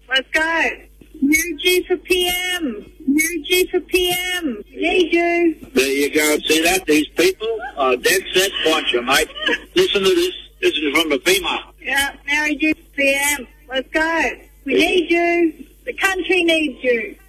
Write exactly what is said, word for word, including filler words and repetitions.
Let's go. Mary G for P M. Mary G for P M. Need you. There you go. See that? These people are dead set watcher, mate. Listen to this. This is from a female. Yeah, Mary G for P M. Let's go. We need you. The country needs you.